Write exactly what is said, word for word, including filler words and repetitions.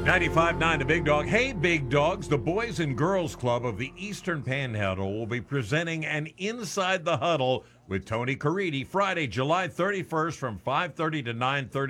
ninety-five point nine The Big Dog. Hey, Big Dogs, the Boys and Girls Club of the Eastern Panhandle will be presenting an Inside the Huddle with Tony Caridi Friday, July thirty-first from five thirty to nine thirty.